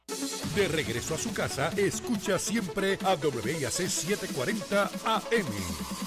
De regreso a su casa, escucha siempre a WIAC 740 AM.